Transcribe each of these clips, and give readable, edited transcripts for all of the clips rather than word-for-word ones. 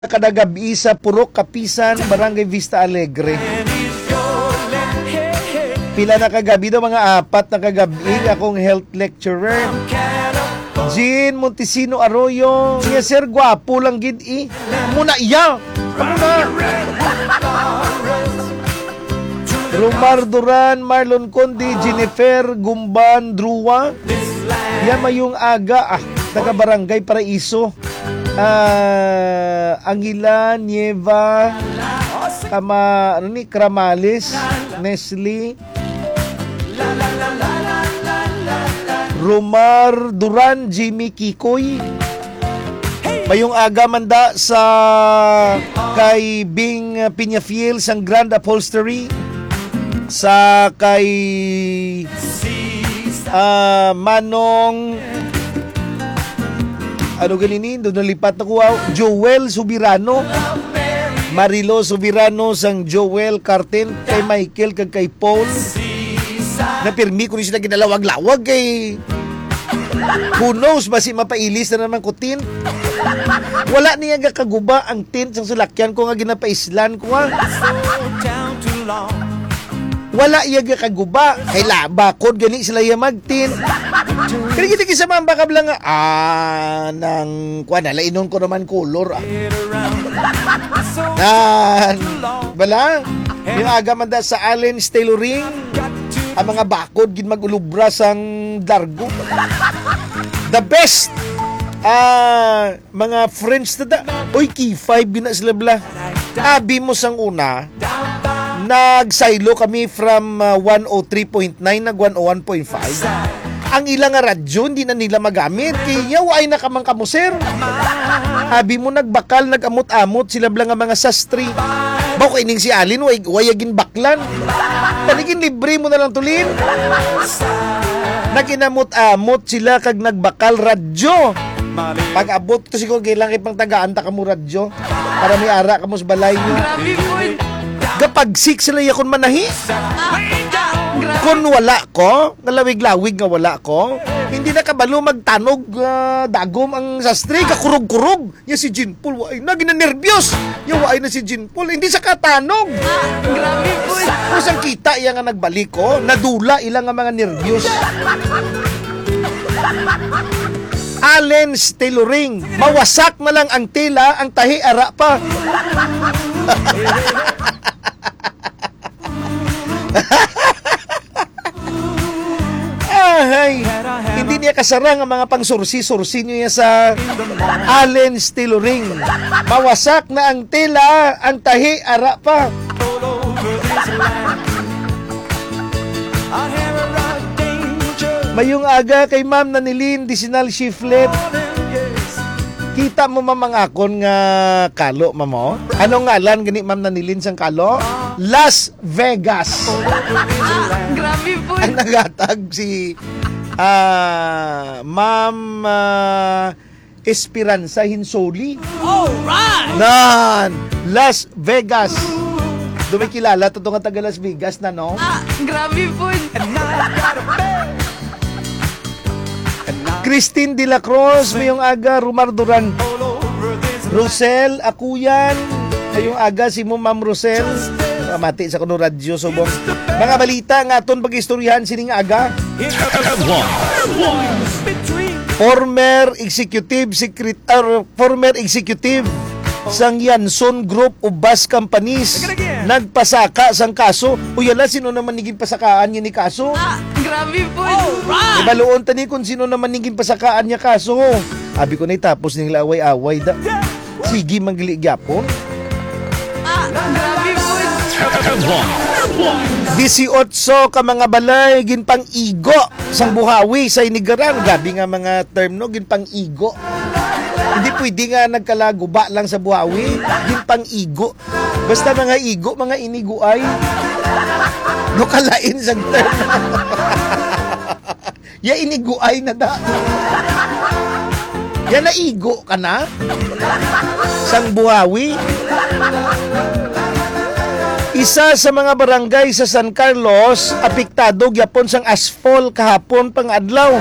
kadagabi sa Purok Kapisan, Barangay Vista Alegre. Pila na kagabi daw, mga 4 na kagabi akong health lecturer. Jean Montesino Arroyo. Yes sir, gwapo lang gid muna iya. Muna. Romar Duran, Marlon Conde, Jennifer Gumban Drua. Yan mayong aga taga Barangay Paraiso. Angila, Nieva, Cramales, Nestle, Romar Duran, Jimmy Kikoy. Mayong aga manda sa kay Bing Piñafiel sang Grand Upholstery, sa kay Manong doon nalipat na kuha, Joel Subirano, Marilo Subirano sang Joel Carten, kay Michael kag kay Paul. Napirmi ko rin sila ginalawag-lawag kay who knows, basi mapailis na naman ko tint. Wala niya kaguba ang tint sang sulakyan ko nga ginapaislan ko nga. Wala iya kaguba kay labakod gani sila iya magtint. Kaya kita kisa mambakab lang nang kuha na, lainon ko naman color bala, yung aga manda sa Allen's Tailoring, ang mga bakod, gin magulubra sang dargo. The best, mga friends na da. Uy, K5, gina sila bla. Abi mo sang una, nagsaylo kami from 103.9 nag 101.5. Ang ilang radyo, hindi na nila magamit. Kaya ay nakamang kamuser. Habi mo nagbakal, nagamot-amot, sila blang mga sastri. Bako ining si Alin, wayagin baklan. Paligin libre mo na lang tulin. Nakinamot-amot sila kag nagbakal radyo. Pag-abot to siguro, kailang ipang tagaan ta kamo radyo. Para may ara kamo sa balay nyo. Kapag sik sila yakon manahi. Kung wala ko, nalawig-lawig nga wala ko, hindi na kabalo magtanog dagom ang sastri, kakurog-kurog. Ya si Jean Paul, waay na, ginanervyos. Ya waay na si Jean Paul, hindi sa katanog. Grabe po. Kusang kita iya nga nagbalik ko, nadula ilang nga mga nervyos. Allen's Tailoring, mawasak na lang ang tela, ang tahi ara pa. Ay, hindi niya kasarang ang mga pangsursi-sursi niya sa Allen's Tailoring. Mawasak na ang tela, ang tahi ara pa. Mayong aga kay Ma'am Nanilin Disinal Shiflet. Kita mo mamangakon nga kalo, mamo? Anong ngalan gani Ma'am Nanilin sang kalo? Las Vegas. Grabe po. Ang nagatag si Ma'am Esperanza Hinsoli. Alright! Nan! Las Vegas. Doon may kilala, totoo nga taga Las Vegas na, no? Grabe po. Christine De La Cruz, mayong aga, Romar Duran. Rosel Akuyan, mayong aga, si Ma'am Rosel. Mati sa kuno radyo subong. Mga balita nga aton pag-istoryahan sining aga. Former executive sang Yanson Group of Bus Companies nagpasaka sang kaso. Uyala, sino naman niging pasakaan niya ni kaso? Grabe po. Ibaluon tani kung sino naman niging pasakaan niya kaso. Abi ko na tapos ning away-away da. Sige manggili gyapon. Grabe po. 18 ka mga balay ginpang igo sang buhawi sa inigaran. Gabi nga mga term no, ginpang igo. Hindi pwede nga nagkalaguba lang sa buhawi, ginpang igo. Basta mga igo, mga iniguay. No kalain sa term. Ya iniguay na da. Ya naigo ka na sang buhawi. Isa sa mga barangay sa San Carlos apektado gyapon sang asphalt kahapon pang adlaw.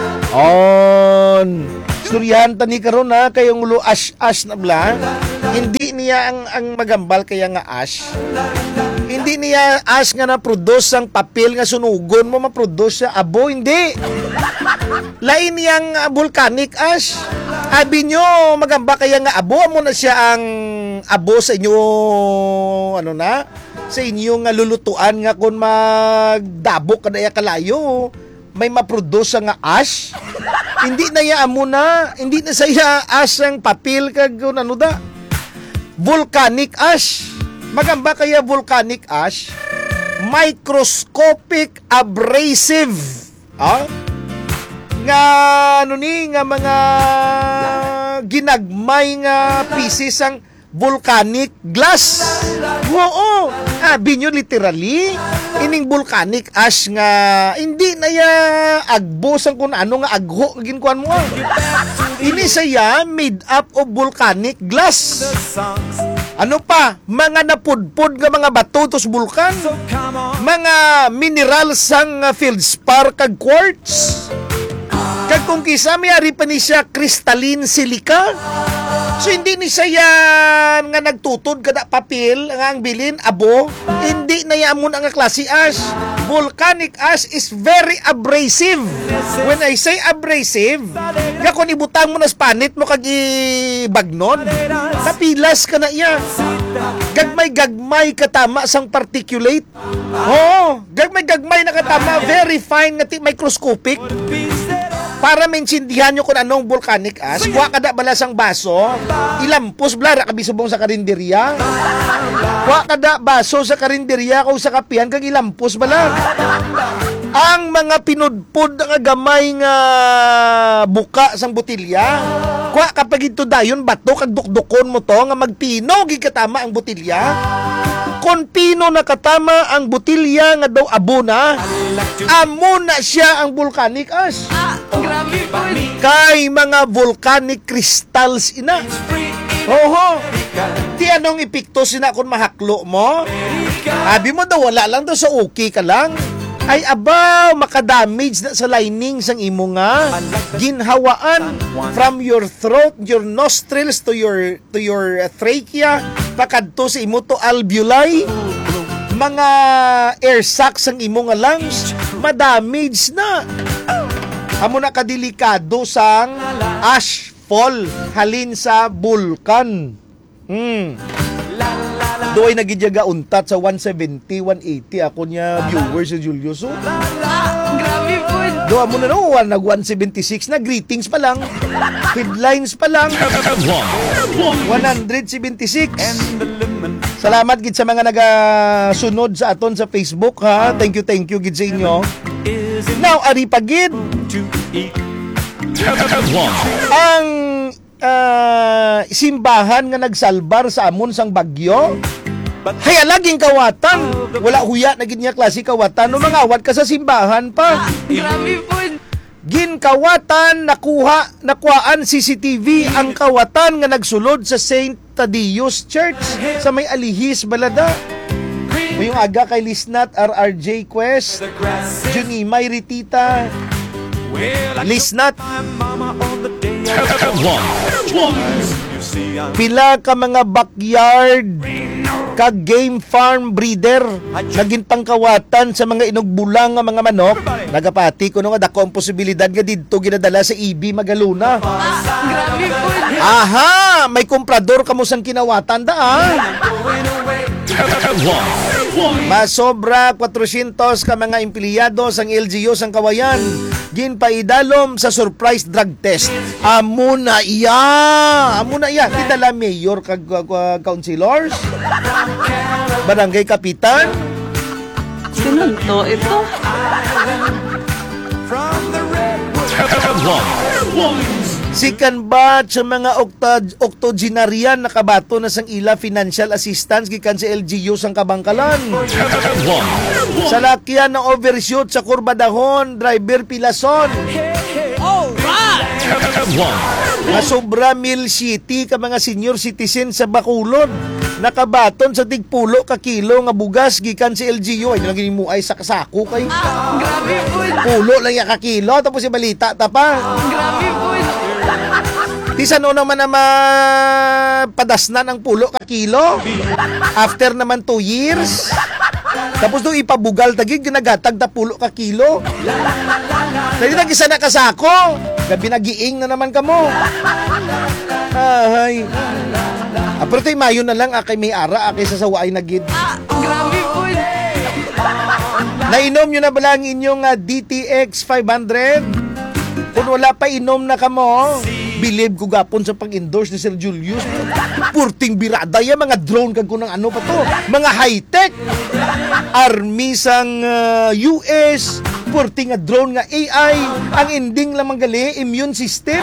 Istoryahan tani karon kayong ulo ash na bla. Hindi niya ang magambal kaya nga ash. Hindi niya ash nga na-produce ang papel nga sunugon mo ma-produce siya abo, hindi. Lain niyang volcanic ash. Abi nyo, magamba kaya nga abo mo na siya ang abo sa inyo, sa inyong lulutuan nga kung magdabok ka na kalayo, may ma-produce nga ash. Hindi na ya amo na, hindi na saya ash ang papel kag volcanic ash. Magamba kaya volcanic ash, microscopic abrasive. Nga nga mga ginagmay nga pieces ang volcanic glass. Oo, binyo literally ining volcanic ash nga hindi na ya agbos ang kung ano nga agho ginkuan mo. Ini saya made up of volcanic glass. Ano pa? Mga napudpud nga mga bato tos bulkan. Mga minerals sang feldspar kag quartz. Kag kung kisa may ari pa ni siya crystalline silica. So hindi ni siya nga nagtutod kada papel nga ang bilin abo. Hindi na yamon ang klase ash. Volcanic ash is very abrasive. When I say abrasive, nga kung ibutang mo na spanit mo kag ibagnon, kapilas ka na iya. Gagmay katama sang particulate. Gagmay na katama, very fine nga microscopic. Para maintindihan nyo kung anong volcanic ash, kuha kada balas ang baso, ilampos blara kabisubong sa karinderya. Kuha kada baso sa karinderya kung sa kapihan kag ilampos bala. Ang mga pinudpod nga gamay nga buka sang botilya, kuha kapag ito dayon bato kag dukdukon mo to nga magpino gikatama ang botilya. Kung pino nakatama ang botilya nga daw abo na, amo na siya ang volcanic ash. Grabe po. Kay mga volcanic crystals ina. Ti anong epekto sina kung mahaklo mo? Sabi mo daw wala lang daw sa okay ka lang. Ay abaw, makadamage na sa lining sang imo nga ginhawaan from your throat, your nostrils to your trachea, pakadto sa imo to alveoli, mga air sacs sang imo nga lungs, madamage na. Amo na kadelikado sang ash fall halin sa bulkan. Doy nagidyaga untat sa 170, 180 ako niya viewers sa Julius. So, Grabe po. do mo na no, nag 176 na greetings pa lang. Headlines pa lang. 176. Salamat gid sa mga nagasunod sa aton sa Facebook ha. Thank you gid sa inyo. Now ari pa gid ang simbahan nga nagsalbar sa amon sang bagyo. Kaya laging kawatan. Wala huya na gid niya klase kawatan. No mangawat ka sa simbahan pa. Grabe po. Ginkawatan nakuhaan CCTV ang kawatan nga nagsulod sa St. Thaddeus Church sa may Alihis Balada. Yung aga kay Lisnat RRJ Quest, Junimay Ritita, Lisnat. Pila ka mga backyard kag game farm breeder naging pangkawatan sa mga inugbulang nga mga manok. Nagapati ko nga dako ang posibilidad nga didto ginadala sa EB Magaluna. Grabe po. Aha, may komprador kamo sang kinawatan da Masobra 400 ka mga empleyado sang LGU sang Kawayan ginpaidalom sa surprise drug test. Amo na iya. Kitala mayor kag councilors, barangay kapitan. Sinunto ito. Sikan ba sa mga octogenarian nakabato na sang ila financial assistance gikan sa LGU sang Kabangkalan? Sa lakyan ng overshoot sa Kurbadahon, driver Pilason. Masobra Mill City ka mga senior citizen sa Bacolod. Nakabaton sa tigpulo ka kilo nga bugas gikan sa LGU. Ay lang gimuay sa kasako kay. Grabe po. Pulo lang ya ka kilo tapos si balita ta pa. Grabe po. Di sa no naman na mapadasnan ang pulo ka kilo. After naman 2 years. Tapos doon ipabugal tagig ginagatag ta pulo ka kilo. Dali na gisa na kasako. Gabi nagiing na naman kamo. Ay. Pero tayo mayo na lang akay may ara akay sa sawaay na gid. Grabe po. Nainom nyo na ba lang inyong DTX 500? Kung wala pa inom na kamo, believe ko gapon sa pag-endorse ni Sir Julius. Purting birada ya, mga drone kag kunang ano pa to. Mga high-tech. Army sang US. Purting nga drone nga AI. Ang ending lamang gali, immune system.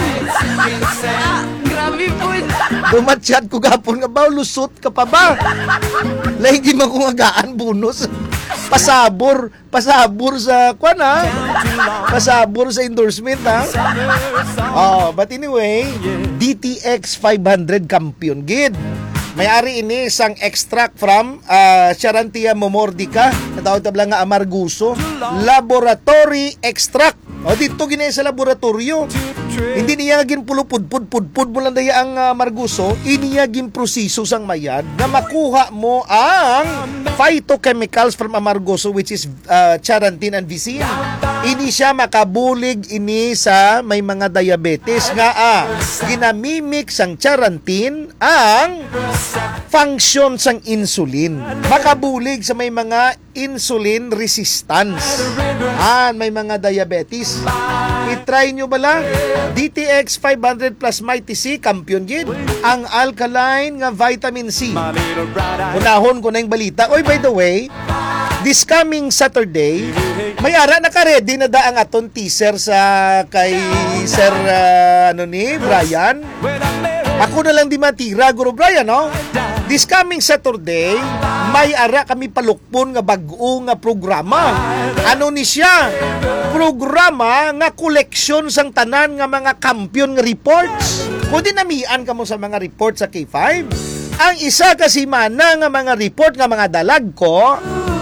Grabe po. Dumatsyat ko gapon nga ba, lusot ka pa ba? Lagi man kong agaan bonus. Pasabor sa kwan ha. Pasabor sa endorsement ha. Oh, but anyway, DTX 500 Campion gid. May-ari ini sang extract from Charantia momordica, natawag tabla nga amarguso, laboratory extract. O dito gina sa laboratorio. Hindi niya gin pulupud mo lang daya ang marguso, iniya gin proseso sang mayad na makuha mo ang phytochemicals from amarguso which is charantin and vicin. Ini siya makabulig ini sa may mga diabetes nga ginamimik sang charantin ang function sang insulin. Makabulig sa may mga insulin resistance. May mga diabetes. I-try nyo bala? DTX 500 plus Mighty C, kampiyon gid. Ang alkaline nga vitamin C. Unahon ko na yung balita. Oy, by the way, this coming Saturday, may ara naka-ready na da ang aton teaser sa kay Sir Brian. Ako na lang di matira, Guru Brian, no? This coming Saturday, may ara kami palukpon nga bag-o nga programa. Ano ni siya? Programa nga koleksyon sang tanan nga mga kampiyon nga reports. Kung dinamian ka mo sa mga reports sa K5, ang isa kasi mana nga mga report nga mga dalag ko,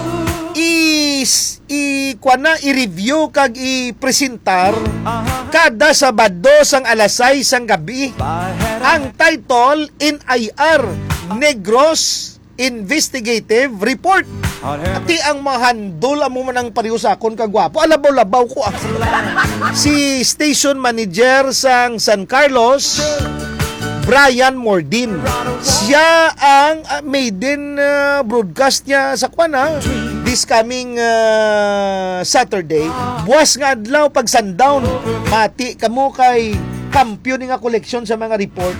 i-review kag i-presentar kada Sabado sang alas 6 sang gabi. Ang title NIR Negros Investigative Report. Ati ang mahandol amo man ang pariusakon kagwapo. Alabaw-labaw ko si station manager sang San Carlos, Brian Mordin. Siya ang maiden broadcast niya sa kwana this coming Saturday. Buwas nga adlaw pag sundown, mati kamo kay kampiyon nga koleksyon sa mga report.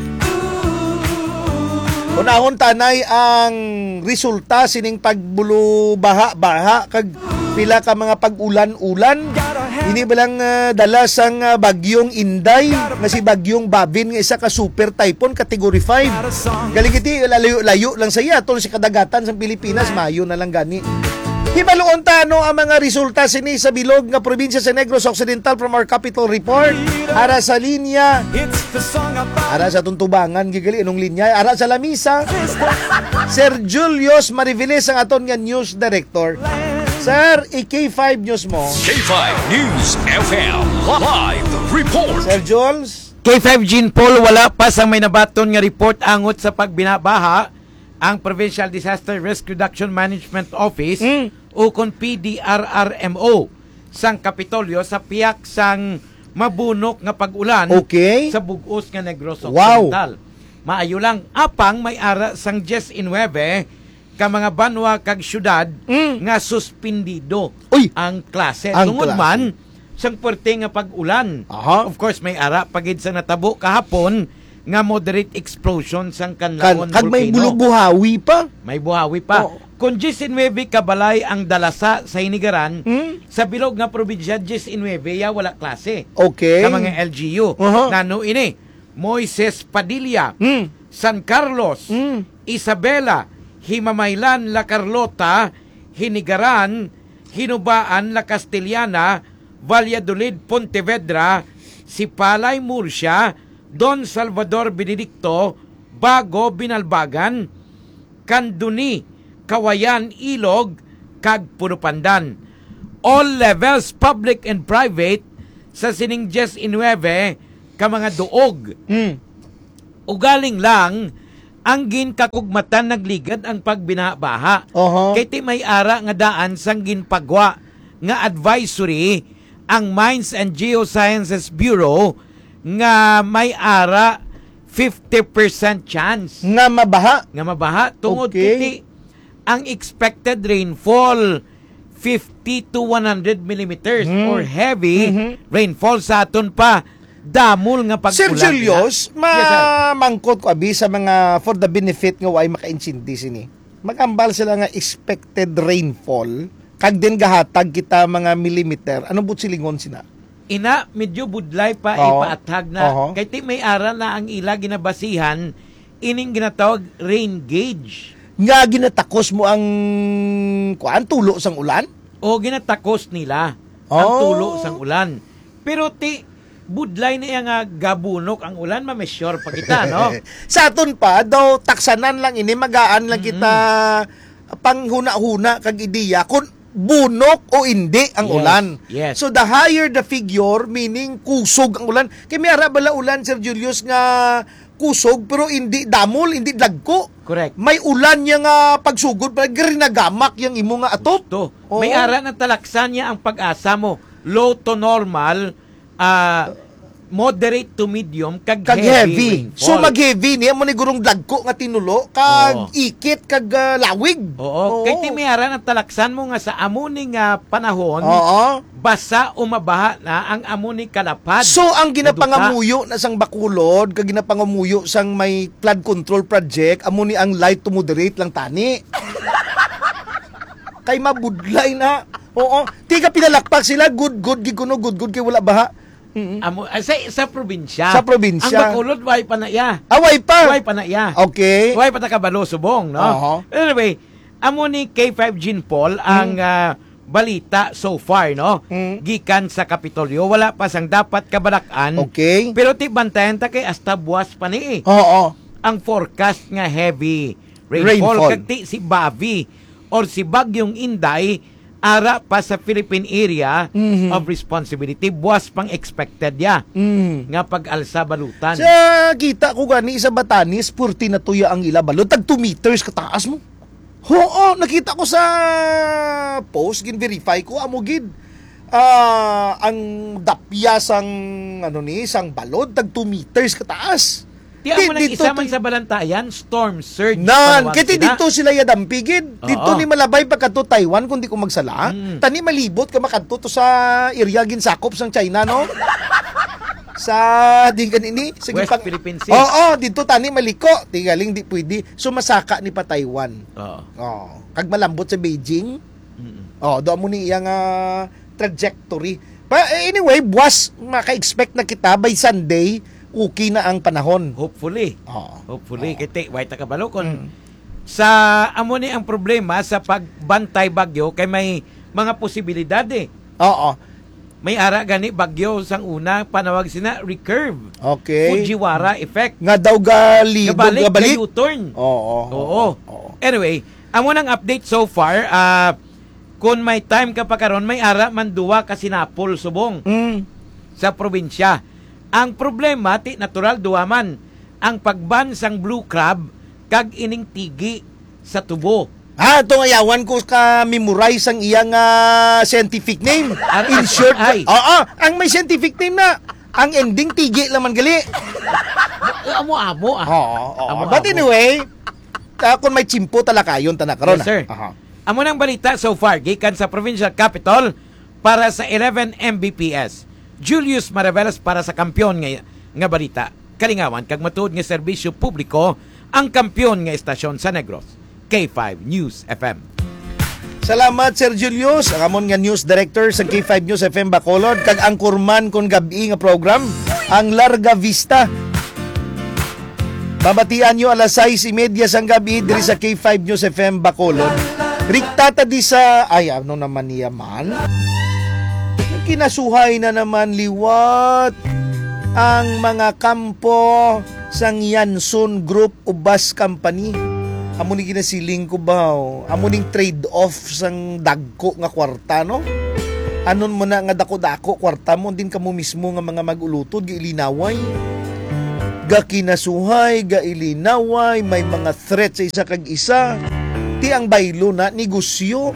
Unahon tanay ang resulta sining pagbulo baha kag pila ka mga pag-ulan-ulan. Ini balang dala sang bagyong Inday nga si bagyong Babin nga isa ka super typhoon category 5. Galing iti layo lang sa iya tol si kadagatan sa Pilipinas, mayo na lang gani. Hibaluon tano ang mga resulta sini sa bilog nga probinsya sa Negros Occidental from our capital report. Ara sa linya, ara sa Tuntubangan, gigali anong linya, ara sa Lamisa. Sir Julius Mariviles ang aton nga news director. Sir, K5 News mo. K5 News FM Live Report. Sir Jules. K5 Jean Paul, wala pa sa may nabaton nga report angot sa pagbinabaha ang Provincial Disaster Risk Reduction Management Office ukon PDRRMO sang Kapitolyo sa piyak sang mabunok nga pag-ulan sa bugos nga Negros Occidental. Maayo lang apang may ara sang 10-9 ka mga banwa kag syudad nga suspindido ang klase. Tungod man sang puwerte nga pag-ulan. Of course may ara pagid sa natabo kahapon nga moderate explosion sang Canlaon Volcano. May buhawi pa. May buhawi pa. Kung 19 kabalay ang dalasa sa Hinigaran, sa bilog nga probinsya 19 ya wala klase. Sa mga LGU. Nano ini, Moises Padilla, San Carlos, Isabela, Himamaylan, La Carlota, Hinigaran, Hinubaan, La Castellana, Valladolid, Pontevedra, Sipalay, Murcia, Don Salvador Benedicto, Bago, Binalbagan, Kanduni, Kawayan, Ilog, kag Punupandan. All levels, public and private, sa sining 19 ka mga duog. Mm. Ugaling lang ang ginkakugmatan nagligad ang pagbinabaha. Oho. Kay ti may ara nga daan sang ginpagwa nga advisory ang Mines and Geosciences Bureau nga may ara 50% chance Nga mabaha. nga mabaha tungod Okay. kiti ang expected rainfall 50 to 100 millimeters or heavy rainfall sa aton pa damol nga pag-ulan. Sir Julius, Yes, sir. mangkot ko abi sa mga for the benefit nga way makaintindi sini. Magambal sila nga expected rainfall kag din gahatag kita mga millimeter. Ano but silingon sina? Ina, medyo budlay pa Oo. ipaatag na. Oo. Kay ti may aral na ang ila ginabasihan, ining ginatawag rain gauge. Nga ginatakos mo ang kuan tulo sang ulan? O ginatakos nila ang Oh. tulo sang ulan. Pero ti, budlay na yang gabunok ang ulan, ma-measure pa kita, no? Sa aton pa daw taksanan lang ini magaan lang kita panghuna-huna kag ideya kung bunok o hindi ang Yes, ulan. yes. So the higher the figure, meaning kusog ang ulan. Kay may ara bala ulan, Sir Julius, nga kusog pero hindi damol, hindi dagko. Correct. May ulan niya nga pagsugod, pero rinagamak yung imo nga atop. To. Oo. May ara na talaksan niya ang pag-asa mo. Low to normal, moderate to medium, kag Heavy. So rainfall. mag-heavy niya mo ni gurong dagko nga tinulo kag Oo. ikit kag lawig. Oo. Kay ti may ara na talaksan mo nga sa amuning panahon, Oo. basa o mabaha na ang amuning kalapad. So ang Duta. ginapangamuyo na sang Bacolod, kag ginapangamuyo sang may flood control project, amo ni ang light to moderate lang tani. Kay mabudlay na. Oo, tiga pinalakpak sila good gid kuno good kay wala baha. Sa probinsya. Sa probinsya. Ang Bacolod, way pa na iya. Away pa. Way pa na iya. Okay. Way pa na kabalo subong, no? Oho. Anyway, amo ni K5 Jean Paul ang balita so far, no? Gikan sa Kapitolyo, wala pa sang dapat kabalakan. Okay. Pero ti bantayan ta kay hasta buwas pa ni Oo. ang forecast nga heavy rainfall. Rainfall. Kag ti si Bavi or si Bagyong Inday ara pa sa Philippine Area of Responsibility. Buwas pang expected ya nga pag-alsa balutan. Sa kita ko gani sa Batanes, 40 na tuya ang ila balod. Tag 2 meters kataas mo. Oo, nakita ko sa post, gin-verify ko, amo gid. Ang dapya sang, sang balod, tag 2 meters kataas. Di mo nang isa man sa balantayan, storm surge. Nan, panawag kiti sila. dito sila yadampigid. Dito Oo. ni malabay pagkato Taiwan kundi ko magsala. Tani malibot ka makadto to sa area ginsakop sang China, no? Sa di ganini sige West Philippine Sea. Oo, dito tani maliko, tigaling di pwede. So masaka ni pa Taiwan. Oo. Oh, kag malambot sa Beijing. Oh, do mo ni iyang trajectory. But anyway, buwas maka-expect na kita by Sunday okay na ang panahon. Hopefully. Oo. Hopefully. Kiti, way ta kabalo kon sa amo ni ang problema sa pagbantay bagyo kay may mga posibilidad Oo. May ara gani bagyo sang una panawag sina recurve. Okay. Fujiwara effect. Nga daw galibog, Gabalik, gabalik. U-turn. Oo. Oo. Anyway, amo nang update so far, kung may time ka pa karon, may ara manduwa ka sinapol subong sa probinsya. Ang problema, ti natural duwaman, ang pagban sang blue crab kag ining tigi sa tubo. Itong ayawan ko ka memorize ang iyang scientific name. In short, RSI. oo, ang may scientific name na, ang ending tigi laman gali. Amo-amo Oo. But anyway, kung may chimpo talaga yun, tanakaroon. Yes, sir. Aha. Amo nang balita so far, gikan sa provincial capital para sa 11 Mbps. Julius Maravelas para sa kampyon nga balita. Kalingawan, kag matuod nga serbisyo publiko, ang kampyon nga estasyon sa Negros. K5 News FM. Salamat, Sir Julius. Ang amon nga news director sa K5 News FM Bacolod. Kag ang kurman kon gabi nga program, ang Larga Vista. Babatian nyo alas 6:30 sang gabi diri sa K5 News FM Bacolod. Riktata di sa, ano naman niya man? Kinasuhay na naman liwat ang mga kampo sang Yanson Group o Bus Company. Amo ni ginasiling ko ba? Amo ning trade-off sang dagko nga kwarta, no? Anon mo na nga dako-dako, kwarta mo, din ka mo mismo nga mga mag-ulutod, giilinaway. Gakinasuhay, gailinaway, may mga threat sa isa kag isa. Ti ang baylo na, negosyo.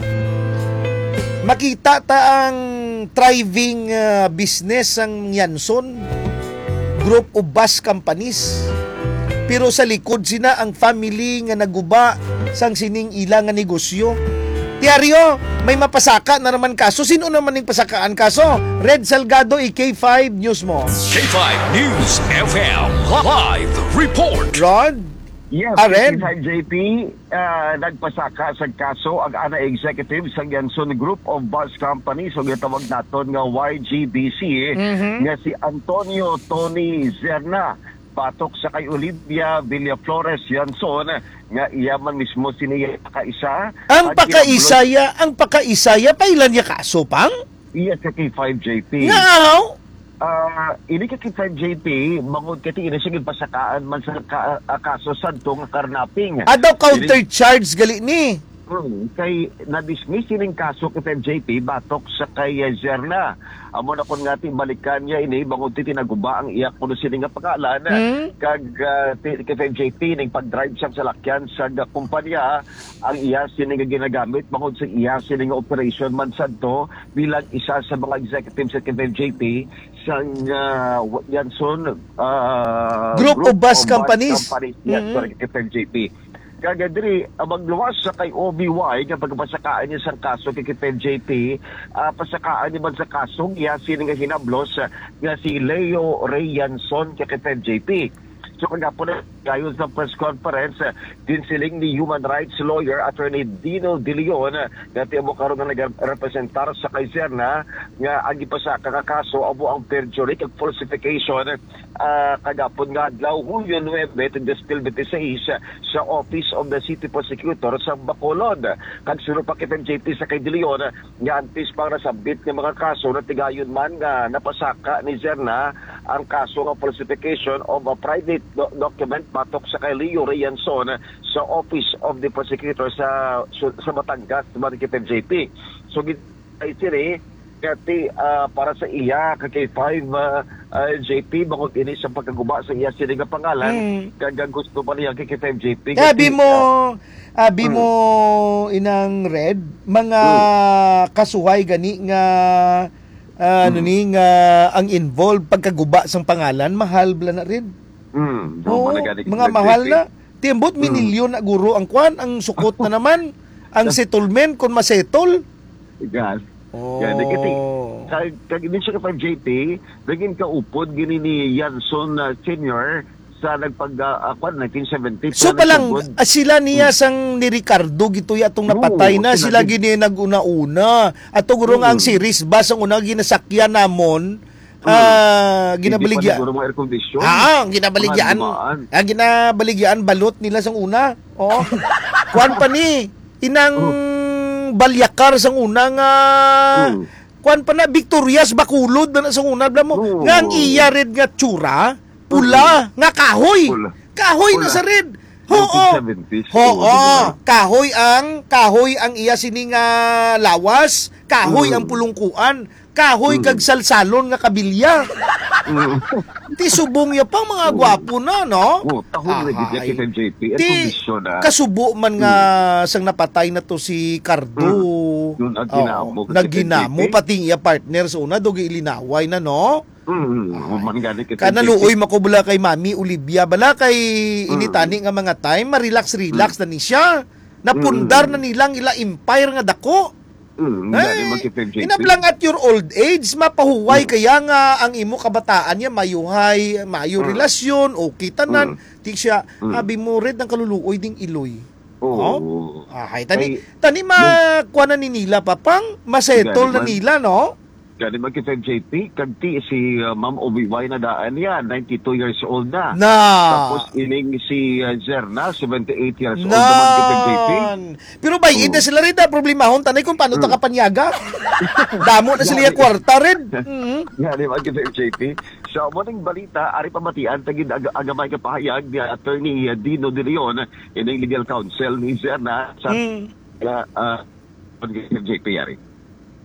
Makita ta ang thriving business ang Yanson, group of bus companies. Pero sa likod sina ang family nga naguba sang sining ilang nga negosyo. Tiaryo, may mapasaka na naman kaso. Sino naman yung pasakaan kaso? Red Salgado, K5 News mo. K5 News FM Live Report. Rod? Yes, Red? 55 JP, nagpasaka sa kaso ang ana executive sa Yanson Group of Bus Companies, so gitawag naton nga YGBC, nga si Antonio Tony Zerna, patok sa kay Olivia Villaflores Yanson, nga iyaman mismo siniya kaisa. Ang pakaisaya, pailan niya kaso pang? Yes, sa K5 JP. Ngaw? Ini ka K5 JP, mangod kati ina siya pasakaan man sa kaso sadtong karnaping. Adaw counter charge gali ni. Kay na-dismiss yung kaso kay FJP batok sa kay Zerna. Amo na kon ngati balikan niya ini bangod ti tinaguba ang iyak kuno sini nga pangalan kag kay FJP ning pag-drive sa salakyan sa kumpanya ang iya sini nga ginagamit bangod sa iya sini nga operation man sadto bilang isa sa mga executives sa FJP sa Yanson Group of Bus Companies. Yes, sorry, kay FJP. Kagadri, magluwas sa kay OBY kapag pasakaan niya sa kaso kay JP, pasakaan niya man sa kasong iya sino nga hinablos nga si Leo Rayanson kay JP. So kung po na gayon sa press conference, din siling ni human rights lawyer Attorney Dino De Leon na tiyamo karon na nag-representar sa kay Zerna nga ang ipasaka kakaso abo ang perjury kag falsification kagapon nga adlaw Hulyo 9 to Dispil 26 sa Office of the City Prosecutor sa Bacolod. Kag sino pa kay JP sa kay De Leon nga antis pang nasabit nga mga kaso na tigayon man nga napasaka ni Zerna ang kaso nga falsification of a private document patok sa kay Leo Rayanson sa Office of the Prosecutor sa Batangas kay JP. So ay sini kati para sa iya kay 5 JP bangod ini sa pagkaguba sa iya sini nga pangalan kag gusto pa niya kay 5 JP. Abi mo inang Red mga kasuhay gani nga ang involved pagkaguba sang pangalan mahal bla na rin. Mga mahal na. Timbot minilyon na guro ang kwan, ang sukot na naman, ang settlement kung masettle. Yes. Kag din siya ka 5 JP, naging kaupod gini ni Yanson Senior sa nagpag-akwan 1970. So palang sila niya sang ni Ricardo gitoy atong napatay na sila gini naguna-una. Ato guro nga ang series bas ang una ginasakyan namon. Ginabaligyan. Ginabaligyan balot nila sang una. Oh. Kuan pa ni inang balyakar sang una nga kuan pa na Victorias Bakulod na sang una bla mo. Nga ang iya red nga tsura, pula, nga kahoy. Kahoy na sa red. Kahoy ang iya sini nga lawas, kahoy ang pulungkuan. Kahoy kag salsalon nga kabilya. Ti subong ya pang mga gwapo na, no? Tahon na gid kay JP. Ti kasubo man nga sang napatay na to si Cardo. Nagginamo pati iya partner sa una dogi ilinaway na, no? Kanaluoy makubula kay Mami Olivia bala kay initani nga mga time ma-relax na ni siya. Napundar na nilang ila empire nga dako. Inablang at your old age, mapahuway kaya nga ang imo kabataan niya mayo relasyon, okay tanan. Tik siya, habi mo red ang kaluluoy ding iloy. Tani makuha na ni nila papang, masettle na nila, no? Kani mag 5 JP, kanti si Ma'am Obiway na daan niya, 92 years old na. Tapos ining si Zerna, 78 years old naman kay JP. Pero bayin na sila rin na problemahon, tanay kung paano kapanyaga. Damo na sila yung kwarta rin. Kani mag 5 JP. So, muning balita, ari pamatian, tagid agamay kapahayag ni Attorney Dino De Leon, ining legal counsel ni Zerna sa JP yari.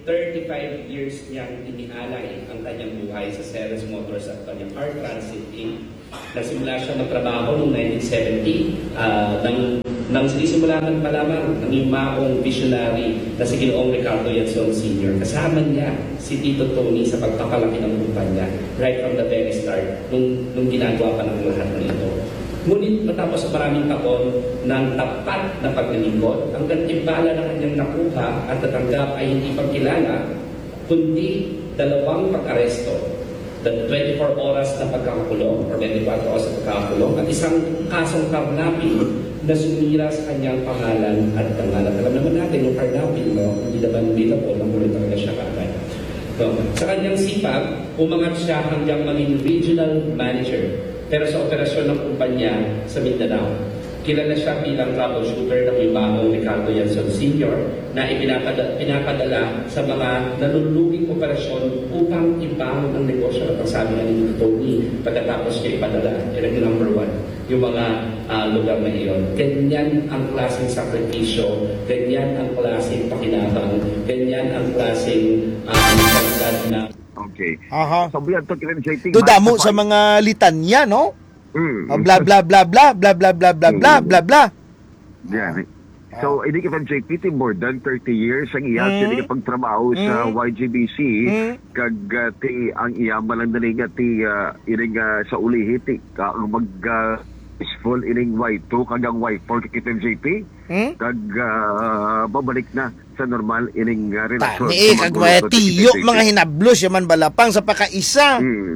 35 years niyang inialay ang kanyang buhay sa Ceres Motors at kanyang Car Transit Inc. Nagsimula siya magtrabaho noong 1970 nang sinisimulanan pa lamang ng yumaong visionary na si Ginoong Ricardo Yanson Sr. Kasama niya si Tito Tony sa pagpapalaki ng kumpanya right from the very start nung ginagawa pa ng lahat ng ito. Ngunit matapos sa maraming taon ng tapat na paglilingkod, ang gantimpala na kanyang nakuha at natanggap ay hindi pagkilala, kundi 2 pag-aresto, 24 oras na pagkakakulong or 24 oras na pagkakakulong at isang kasong karnapin na sumira sa kanyang pangalan at pangalan. Alam naman natin yung karnapin, no? Hindi naman available, namulit talaga siya kagad. So, sa kanyang sipag, umangat siya hanggang maging regional manager pero sa operasyon ng kumpanya sa Mindanao. Kilala siya bilang troubleshooter ng yumaong Ricardo Yanson Sr. na pinapadala sa mga naluluging operasyon upang ibangon ang negosyo at ang sabi nga ni Tony pagkatapos niya ipadala. Yan ang number 1, yung mga lugar na iyon. Ganyan ang klaseng sakripisyo, ganyan ang klaseng pakinabang, ganyan ang klaseng kalidad na... Okay. Aha. Sabihan to kina JT. Dudamo sa mga litanya, no? Bla bla bla bla bla bla bla bla bla bla bla. Yeah. So, hindi ka JP, more than 30 years ang iya sila pagtrabaho sa YGBC kag ti ang iya malandaling ti iring sa ulihit ang mag peaceful iring Y2 kagang Y4 kita JP kag babalik na sa normal iring relasyon. Tani kag may tiyo mga hinablos yaman balapang sa pakaisa.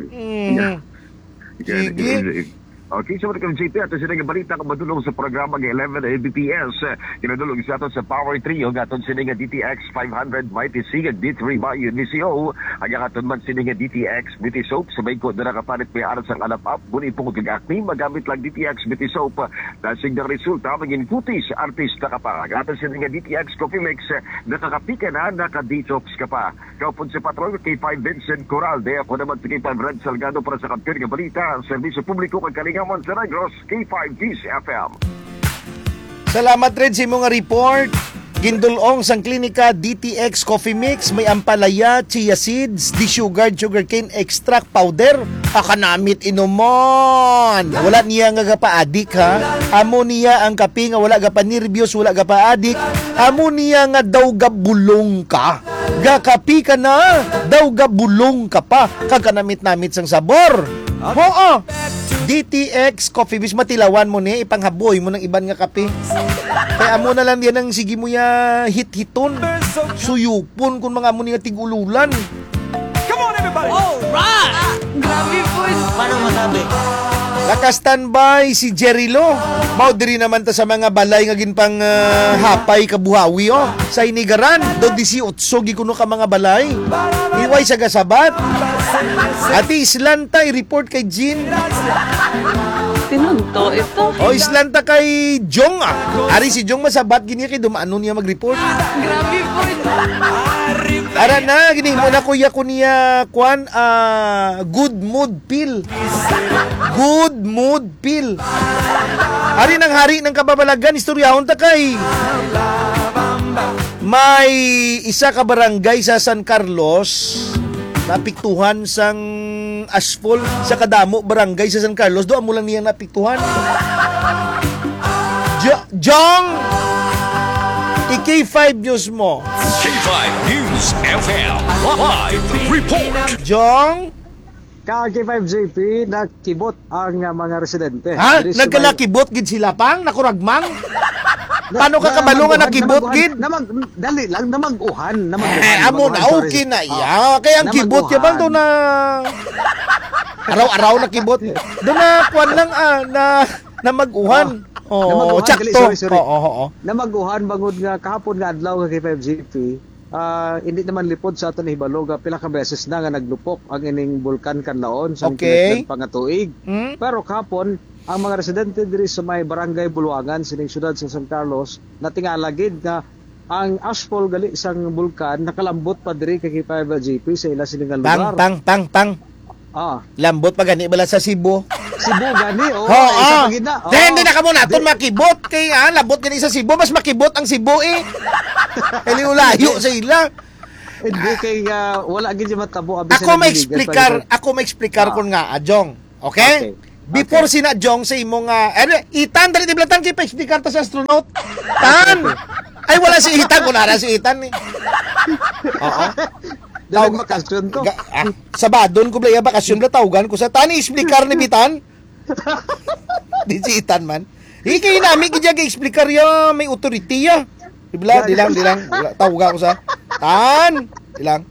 Sige. Okay, so welcome JP. Ato sila nga balita kung madulong sa programa ng 11 ABPS. Kinadulong sa ato sa Power Trio. Aton sila nga DTX 500 Mighty Sigag D3 Bayo NCO. Ang aton man sila nga DTX Beauty Soap. Sabay ko na nakapalit may aras ang alap-up. Muna ipong kag-acne. Magamit lang DTX Beauty Soap. Dasig na resulta. Maging kutis. Artista ka pa. Aton sila nga DTX Coffee Mix. Nakakapika na. Naka-detox ka pa. Kaupon sa patrol K5 Vincent Coralde. Ako naman si K5 Red Salgado para sa kampiyon nga balita. Ang serbisyo publiko kag Kalingaman sa Negros, K5 G's FM. Salamat rin sa imong nga report. Gindulong sang klinika DTX Coffee Mix, may ampalaya, chia seeds, sugared sugarcane extract powder. Akanamit inumon. Wala niya nga gapa-adik ha. Amo niya ang kape nga wala gapa-nervyos, wala gapa-adik. Amo niya nga daw gabulong ka. Gakapi ka na, daw gabulong ka pa. Kaganamit-namit sang sabor. Oo. DTX Coffee Mix, matilawan mo ni, ipanghaboy mo ng iban nga kape. Kaya amo na lang yan ang sige mo ya hit-hiton. Suyupon kung mga amo nga tigululan. Come on, everybody! Grabe po. Paano masabi? Naka-standby si Jerry Lo. Mao diri naman ta sa mga balay nga ginpang hapay kabuhawi sa Inigaran. Do 18 gikuno ka mga balay. Iway sa gasabat. Ati Islanta i-report kay Jean. Tinunto ito. O Islanta kay Jong Ari si Jong masabat gini kay dumaano niya mag-report. Grabe po. Ara na gini mo na kuya ko niya kwan good mood pill. Good mood pill. Ari nang hari ng kababalagan istoryahon ta kay. May isa ka barangay sa San Carlos napiktuhan sang asphalt sa kadamo barangay sa San Carlos. Doon mo lang niya napiktuhan. Jong! IK5 News mo. K5 News FM Live Report. Jong? K5JP, nakibot ang mga residente. Ha? Nagkalakibot gid sila pang? Nakuragmang? Paano ka kabalo nga nakibot gid? Dali lang, namag-uhan. Amo na, okay na iya. Kaya ang kibot ya bang doon na... Araw-araw na kibot. Doon na, kuwan lang na mag-uhan. Oh, tsakto. Oo. Namag-uhan, bangod nga, kahapon nga adlaw nga K5JP, hindi naman lipod sa aton hibalo nga pila ka beses na nga naglupok ang ining bulkan kanlaon sa pangatuig. Pero kahapon ang mga residente diri sa may barangay Buluangan sining syudad sa San Carlos natingala gid nga ang asphalt gali isang bulkan nakalambot pa diri kay K5JP sa ila sining lugar. Pang. Lambot pa gani bala sa Cebu. Cebu gani isa pa gid na. Hindi na kamo naton makibot kay lambot gani sa Cebu mas makibot ang Cebu eh. Eli ulayo sa ila. Hindi kay wala gid yung matabo abi Ako ma-explicar kon nga Jong. Okay? Before sina Jong sa imong Itan dali diblatan kay pa-explicar ta sa astronaut. Tan. Ay wala si Itan kun ara si Itan ni. Oo. Dalag bakasyon ko. Sabadon ko blaya bakasyon bla tawgan ko sa tani explicar ni Bitan. Di si Itan man. Ikay nami gid explicar ya may authority ya. Di lang. Tawag ko sa Tan. Di lang.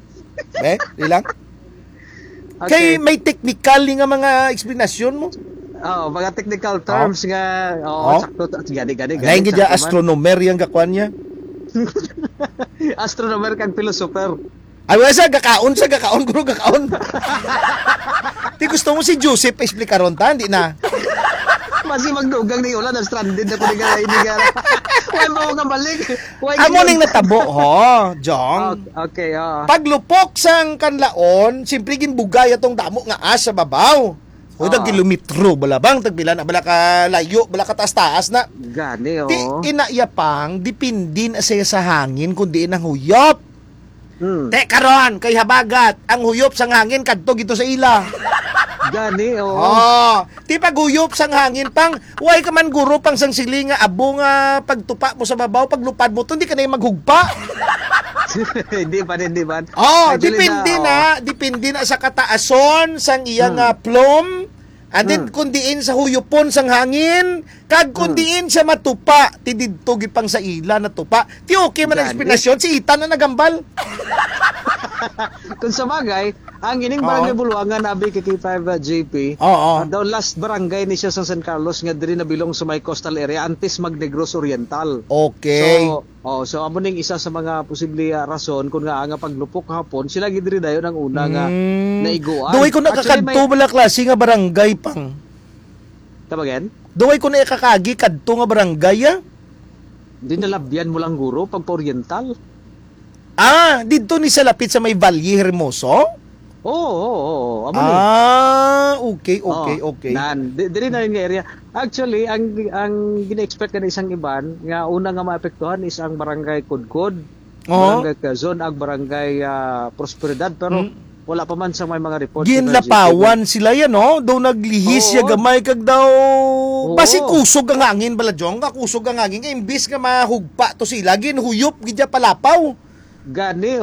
Kay may technical nga mga explanation mo. Mga technical terms nga sakto gani. Lain gid astronomer yang gakwan niya. Astronomer kang philosopher. Ay wala sa gakaon guro gakaon. Ti gusto mo si Joseph explikaron tan di na. Masi magdugang ni ulan stranded na ko ni ga. Wala mo nga balik. Amo ning natabo Jong. Okay, Paglupok sang kanlaon, simpre ginbugay atong damo nga as sa babaw. O kilometro bala bang tagbilan bala ka layo, bala ka taas-taas na. Gani Ti inaya pang dipindin asaya sa hangin kundi nang huyop. Te karon kay habagat ang huyop sang hangin kadto gito sa ila. Gani Ti paguyop sang hangin pang way ka man guro pang sang sili nga abo nga pagtupa mo sa babaw paglupad mo to hindi ka na maghugpa. Hindi pa. Depende na sa kataason sang iyang plum. And then kundiin sa huyupon sang hangin, kag kundiin sa matupa, ti didto gid pang sa ila na tupa. Ti okay man ang explanation si Itan na nagambal. Kung sa bagay, ang ining barangay Bulwangan abi kay K5 JP. Daw last barangay ni siya sa San Carlos nga diri nabilong sa may coastal area antes Magnegros Oriental. Okay. So amo ning isa sa mga posible rason kung nga paglupok hapon sila gid diri dayon ang una nga naiguan. Duway ko nakakadto bala klase nga barangay pang. Tabagen? Duway ko na ikakagi kadto nga barangay. Di nalabyan mo lang guro pag oriental. Dito ni sa lapit sa may Valle Hermoso? Oo. Okay. Diri na rin nga area. Actually, ang gina-expect ka na isang iban, nga una nga maapektuhan is ang barangay Kudkod, barangay Quezon, ang barangay Prosperidad, pero wala pa man sa may mga reports. Ginlapawan sila yan, no? Daw naglihis ya gamay kag daw. Basi kusog ang hangin bala Jong, kusog ang hangin. Kaya imbis nga mahugpa to sila, ginhuyop, gidya palapaw. Gani,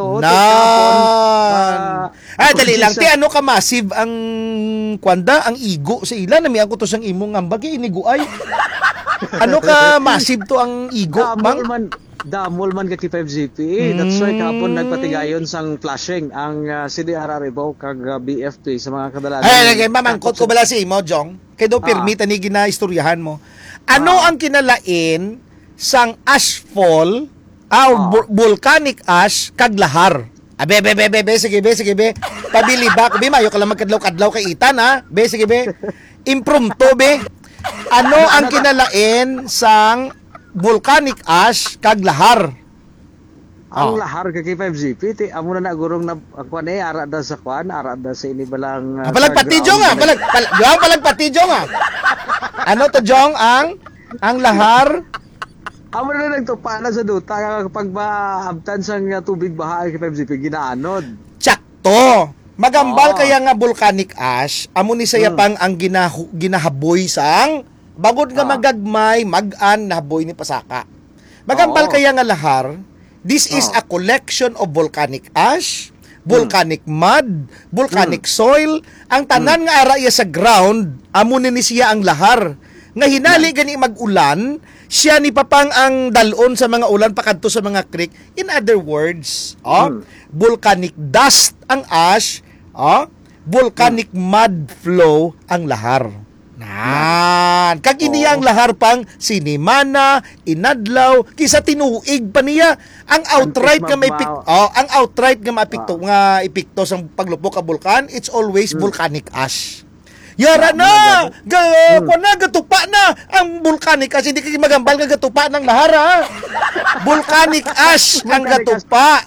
dali lang. Ti ano ka massive ang kwanda, ang igo sa ila. Namiyan ko to sang imong ambag, iniguay. Ano ka massive to ang igo, bang? Damol man ka K5GP. That's why kahapon nagpatigayon sang flashing ang CDRR Ibaw kag BFP sa mga kadalanan. Ay, mamangkot ko bala si imo, Jong. Kay do permit ani ginaistoryahan mo. Ano ang kinalain sang ashfall volcanic ash kag lahar? Sige be. Pabili ba? Mayo ka lang magkadlaw-kadlaw kay Itan, Be, sige be. Impromptu, be. Ano ang kinalain sang volcanic ash kag lahar? Ang lahar kay K5GP, amo na gurong na kuan ara da sa ini balang palagpati Jong palagpati Jong Ano to Jong ang lahar? Amo na nagtupa na sa duta kapag maabtan sang tubig baha kay K5GP ginaanod. Tsakto. Magambal kaya nga volcanic ash, amo ni saya pang ang ginahaboy sang bagod nga magagmay, mag-an nahaboy ni pasaka. Magambal kaya nga lahar, this is a collection of volcanic ash, volcanic mud, volcanic soil, ang tanan nga ara sa ground, amo ni siya ang lahar. Nga hinali gani mag-ulan, siya ni papang ang dalon sa mga ulan pakadto sa mga creek. In other words, volcanic dust ang ash, volcanic mud flow ang lahar. Kag iniya ang lahar pang sinimana, inadlaw, kisa tinuig pa niya ang outright nga may ang outright nga maapekto nga epekto sa paglupok ka bulkan, it's always volcanic ash. Yara na! Gatupa na! Ang volcanic ash, hindi ka magambal nga gatupa ng lahara. Volcanic ash ang gatupa.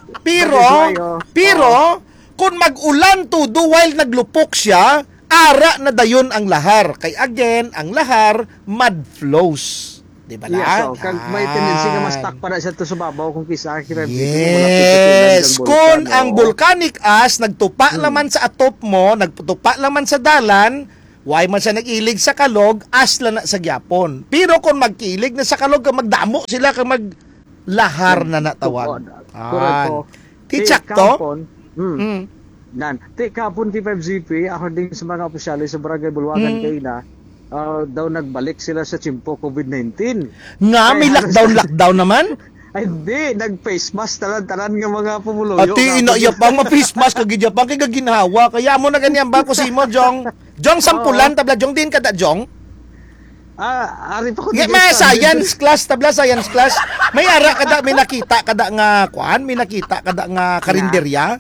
Pero, kung mag-ulan to do while naglupok siya, ara na dayon ang lahar. Kay again, ang lahar, mud flows. Di ba Yes, na? so, kag may tendency nga mas stuck para siya to sa babaw kung kisa kay Febs. Yes. Kung ang volcanic ash nagtupa naman sa atop mo, nagtupa naman sa dalan, why man siya nag-ilig sa kalog, ash lang na sa gyapon. Pero kung magkilig na sa kalog, kag magdamo sila, kag maglahar na natawag. Correct. Tichak to? Nan, ti kapon kay 5GP, according sa mga opisyalis sa Barangay Bulwagan kay na, daw nagbalik sila sa Chimpo COVID-19. Nga, may lockdown naman? Ay, hindi. Nag-face mask tanan nga mga pumuloyo. Ati, inayapang ma-face mask kag gyapang kay gaginawa. Kaya mo na ganyan ba ko si mo, Jong? Jong, sampulan, tabla, Jong, din kada, Jong? Ari pa ko. May science class, tabla, science class. May ara kada, may nakita kada nga, kuan, may nakita kada nga karinderya.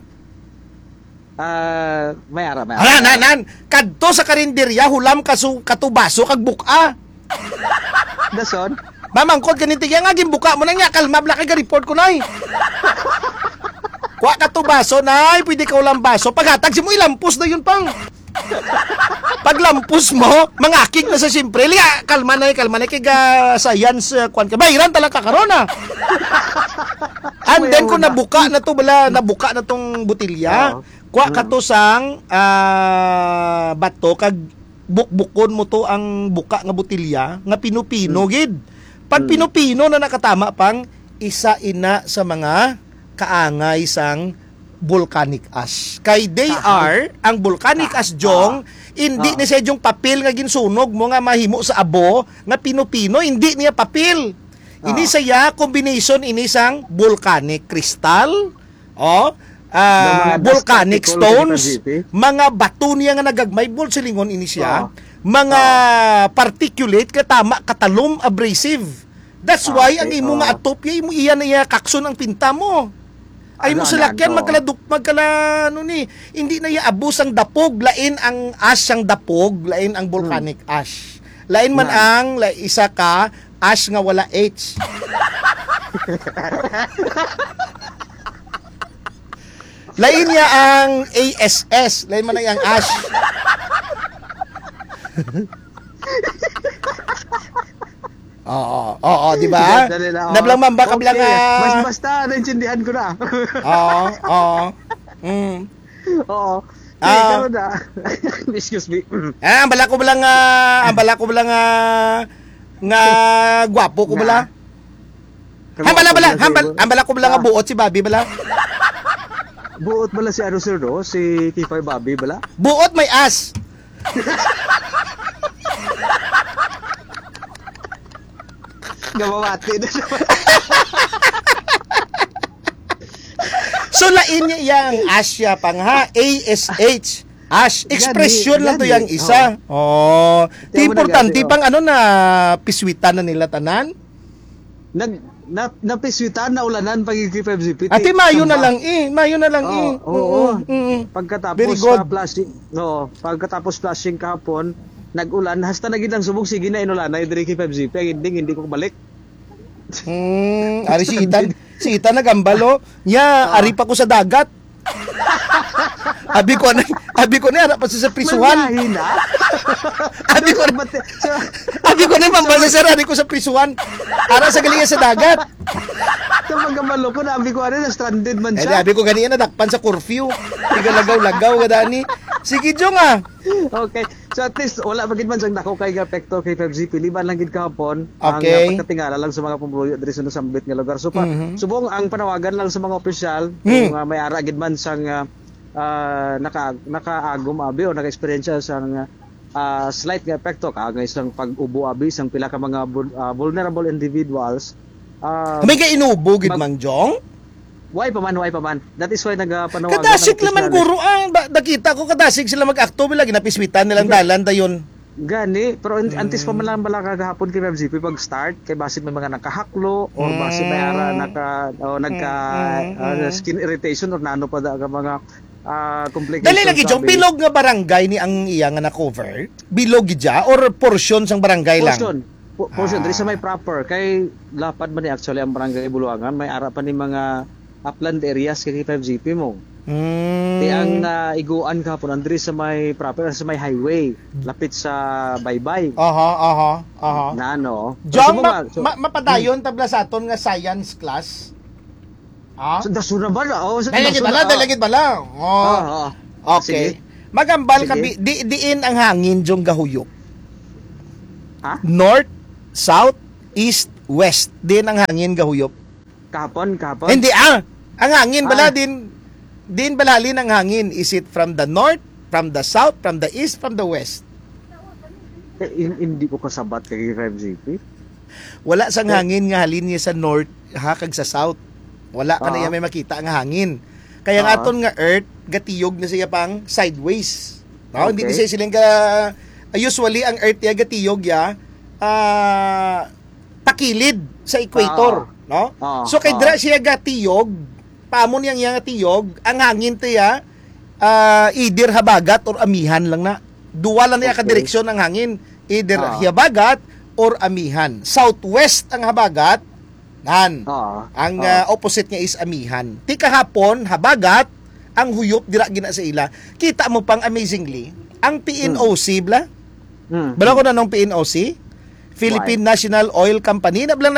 May ara. Nan, kadto sa karinderya, hulam katubaso, kag buka. Dason? Mamangkod ganito nga gimbuka mo na nga kalma bla kay report ko nay. Kuha ka to baso nay, pwede ka ulang baso. Paghatag si mo ilampos na yun pang. Paglampos mo, mangakig na sa simpre. Liya, kalma na kay science kwan ka. Bayiran talaga karon ah. And then kung nabuka na to bala, nabuka na tong butilya, kuha ka to sang bato kag bukbukon mo to ang buka nga butilya nga pinupino gid. Pag pinupino na nakatama pang isa ina sa mga kaangay sang volcanic ash. Kay they are ang volcanic ash Jong, hindi ni sa yung papel nga ginsunog mo nga mahimo sa abo nga pinupino, hindi niya papel. Ini saya combination ini sang volcanic crystal, volcanic stones, mga bato niya nga nagagmay bol silingon ini siya. Mga particulate katama katalom abrasive. That's why ang imo nga atop imo iyan na kakson ang pinta mo. Ay mo sa lakyan hindi na abus ang dapog, lain ang ash ang dapog, lain ang volcanic ash. Lain man ang isa ka ash nga wala H. Lain niya ang ASS, lain man ang ash. Oo, di ba? Nablang mamba ka blang basta naintindihan ko na. Oo. Oo. Ikaw na. Excuse me. Ang bala ko blang nga gwapo ko bala. Ang bala ko blang nga buot si Bobby bala. Buot bala si ano sir no? Si Kifay Bobby bala? Buot may as. Gamawati na siya. So lain niya yang Asya pang ha, ASH. Ash, expression lang to yang isa. Di importante pang ano na piswitan na nila tanan. Napiswitan na ulanan pag i-5GP. Ate mayo na lang Oo. Pagkatapos flashing, pagkatapos flashing kahapon, nag-ulan, hasta naging lang subong sige na inulan na diri kay 5GP, hindi ko balik. Ari si Itan nagambalo. Ari pa ko sa dagat. Abi ko na harap pa sa prisuhan. Abi ko na pambasa sir, ari ko sa prisuhan. Ara sa galingan sa dagat. Sa magambalo ko na abi ko na stranded man siya. Abi ko ganina nadakpan sa curfew. Tigalagaw gadani. Sige Jong ah. Okay. So at least wala bagid man sang dako kay apekto kay 5GP liban lang gid kahapon okay. Ang pagkatingala lang sa mga pumuluyo diri sa nasambit nga lugar. So subong ang panawagan lang sa mga opisyal kung may ara gid man sang nakaagom abi o naka-experience sang slight nga epekto kaagay sang pag-ubo abi sang pila ka mga vulnerable individuals. May kainubo gid mang Jong? Why pa man. That is why nagapanawagan. Kadasig naman guro ang nakita ko kadasig sila mag-akto bila ginapismitan nilang dalan dayon. Gani, pero antes pa man lang bala kagahapon kay 5GP pag start kay basit may mga nakahaklo or basit may ara skin irritation or nano pa ka mga complications. Dali lagi Jong, bilog nga barangay ni ang iya nga na-cover? Bilog gidya or portion sang barangay lang? Portion diri sa may proper kay lapad man ni actually ang barangay Buluangan may ara pa ni mga upland areas kay 5GP mo. Di ang iguan kapon andri sa may proper sa may highway lapit sa Baybay. Aha. Na ano. Jong, mapadayon tabla sa aton nga science class. Ah? So, daso na ba? Oh, Dalagit bala. Oh. Okay. Magambal ka diin ang hangin jong gahuyok. Ha? North, south, east, west. Din ang hangin gahuyok. Kapon. Hindi ang hangin bala din balalin ang hangin. Is it from the north, from the south, from the east, from the west? Hindi ko kasabat kay 5GP. Wala sang hangin nga halin niya sa north kag sa south. Wala ka na may makita ang hangin. Kaya nga aton nga earth gatiyog na siya pang sideways. No, hindi siya silang usually ang earth ya gatiyog ya pakilid sa equator, no? So kay dra siya gatiyog, paamon yang tiyog, ang hangin tiya either habagat or amihan lang na. Duwa lang niya ka direksyon ng hangin, either habagat or amihan. Southwest ang habagat, ang opposite niya is amihan. Ti kahapon habagat, ang huyop dira gina sa ila. Kita mo pang amazingly, ang PNOC bla. Bala ko na nung PNOC, Philippine National Oil Company na blang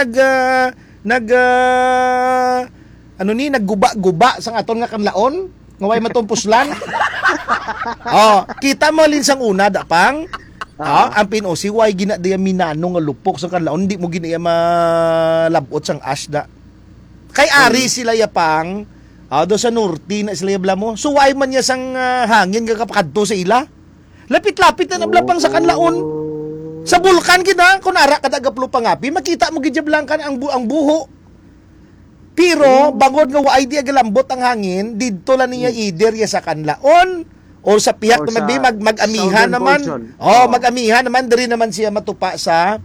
nagguba-guba sang aton nga kanlaon, nga way matumpuslan. Kita mo linsang una dapang ang PNOC way gina diya minano nga lupok sang kanlaon, di mo gina malabot sang ash da. Kay ari sila yapang do sa norte na sila yabla mo. So way man niya sang hangin nga kapakadto sa ila. Lapit-lapit na nablapang sa kanlaon. Sa bulkan kita, kung ara ka dagaplo pangapi, makita mo gidjablang kan ang buho. Pero bangod nga waay di agalambot ang hangin, didto lang niya either ya sa kanlaon o sa piyak na mag-amihan naman. Mag-amihan naman diri naman siya matupa sa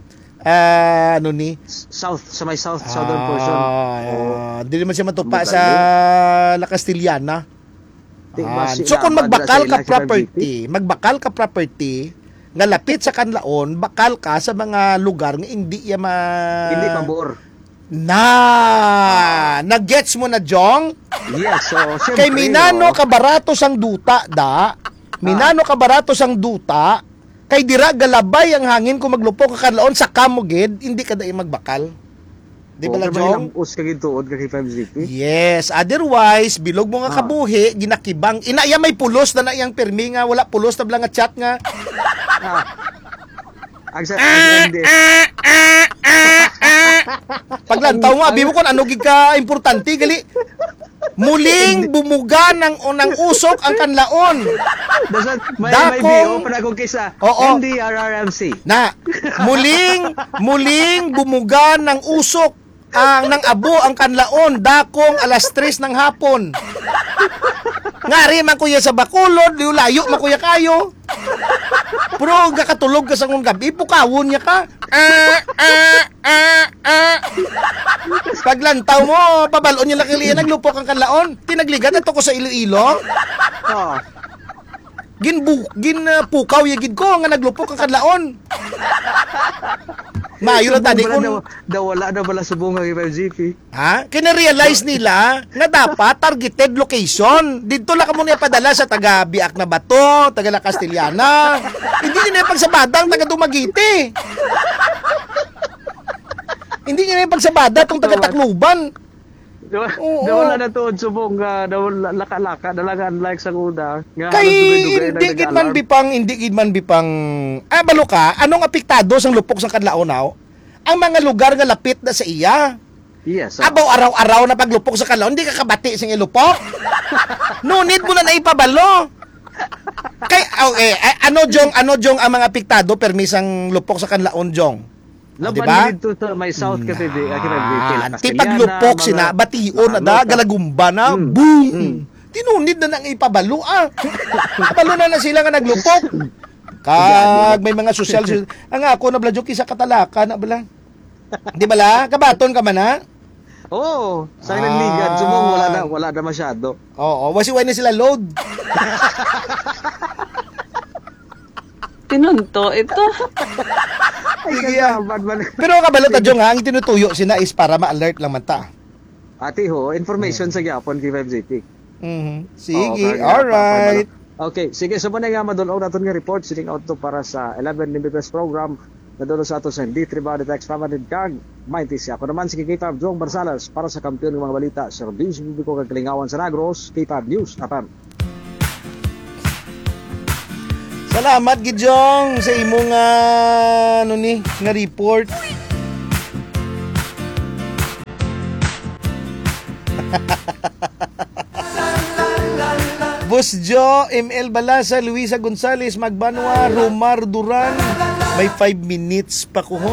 south, sa may southern portion. Diri naman siya matupa sa La Castellana. So kung magbakal ka property nga lapit sa kanlaon, bakal ka sa mga lugar nga hindi pabor. Nag-gets mo na, Jong? Yes, so siyempre. Kay minano kabarato sang duta da. Minano kabarato sang duta. Kay dira galabay ang hangin kung maglupok ka kanlaon sa kamugid, hindi ka dai magbakal. Di ba la, Jong? Us ka gituod ka kay 5GP. Yes, otherwise bilog mo nga kabuhi, ginakibang. Inaya may pulos na iyang permi nga, wala pulos na nga chat nga. Paglantaw mo, abi mo kung ano gika importante gali. Muling bumuga ng usok ang kanlaon. May BO pa na kong kisa. NDRRMC. Muling bumuga ng usok ng abo ang kanlaon dakong alas 3 ng hapon. Ngari man kuya sa Bacolod, layo man kuya kayo. Pero gakatulog ka sa ngong gabi, pukawon niya ka. Paglantaw mo, pabalon niya lakilian, naglupok ang kanlaon. Tinagligat ato ko sa Iloilo. Pukaw yagid ko nga naglupok ang kanlaon. Mayo lang tadi kung wala na bala sa bunga kay 5GP. Kina-realize nila nga dapat targeted location. Dito lang kamo niya padala sa taga Biak na Bato, taga La Castellana. Hindi niya pagsabadang taga Dumaguete. Hindi niya pagsabada tong taga Tacloban. Wala na tuod subong laka-laka dalaga unlike sa una. Kay hindi gid man bipang balo ka, anong apektado sang lupok sang kadlaonaw? Ang mga lugar nga lapit na sa iya. Yes. Abaw araw-araw na paglupok sa kadlaon, hindi ka kabati sing ilupok. No need mo na naipabalo. Kay ano jong ang mga apektado permisang lupok sa kadlaon, Jong? Diba? Dito to may south kasi ti paglupok sina bation na galagumba na boom. Tinunid na nang ipabalo Pabalo na sila nga naglupok. Kag may mga social ang ako na bladyo sa katalaka na bala. Di bala? Kabaton ka man ha? Oo, sa ligan sumong wala na masyado. Oo, wasi-way na sila load. Tinunto ito. Pero kabalo ta Jong ang tinutuyo sina is para ma-alert lang man ta. Ati ho, information sa gyapon kay 5GP. Sige, alright. Okay, sige, so muna nga madulong natin nga report sitting out to para sa 11 Nimbibes program na doon sa ato sa D3 Body Text Pamanid Kag Maintis. Ako naman si K5 Jong Barsalas para sa kampiyon ng mga balita sa Rubis Bibico Kagalingawan sa Negros, K5 News, FM. Salamat Gidjong sa imong nga report. Boss Jo, ML Balasa, Luisa Gonzales, Magbanwa, Romar Duran. May 5 minutes pa ko ho.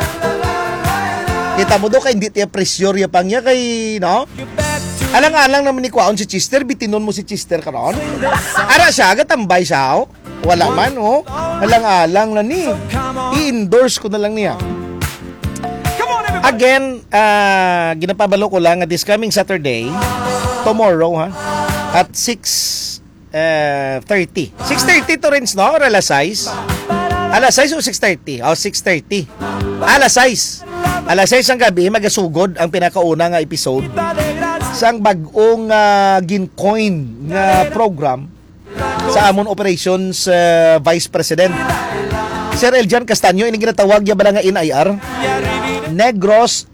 Kita mo do kay hindi tiya pressure ya pang ya kay no? Alang-alang naman ni kwaon si Chester, bitinon mo si Chester karon. Ara siya gatambay siya oh. Wala man oh. Alang-alang na ni. I-endorse ko na lang niya. Again, ginapabalo ko lang at this coming Saturday, tomorrow ha, at 6:30. 6:30 to Renz, no? Or alas 6? Alas 6 o 6:30? O, 6:30. Alas 6. Alas 6 ang gabi, magasugod ang pinakauna nga episode sang bag-ong gincoin nga program sa amon operations Vice President. Sir Eljan Castaño, ini ginatawag ya bala nga NIR? Negros